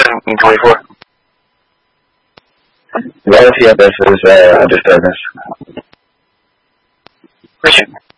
in 24? The OCFS is a disturbance. Appreciate it.